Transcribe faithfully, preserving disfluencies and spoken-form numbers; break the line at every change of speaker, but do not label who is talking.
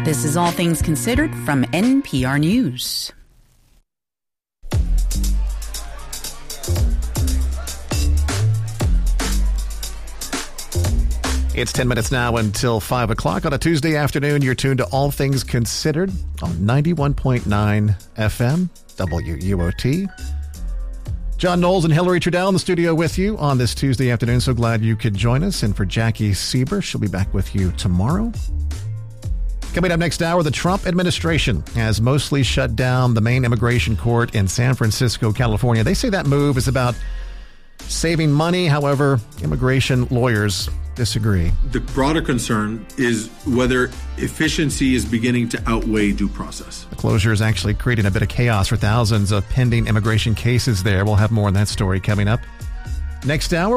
This is All Things Considered from N P R News.
It's ten minutes now until five o'clock on a Tuesday afternoon. You're tuned to All Things Considered on ninety-one point nine F M, W U O T. John Knowles and Hillary Trudell in the studio with you on this Tuesday afternoon. So glad you could join us. And for Jackie Sieber, she'll be back with you tomorrow. Coming up next hour, the Trump administration has mostly shut down the main immigration court in San Francisco, California. They say that move is about saving money. However, immigration lawyers disagree.
The broader concern is whether efficiency is beginning to outweigh due process.
The closure is actually creating a bit of chaos for thousands of pending immigration cases there. We'll have more on that story coming up next hour.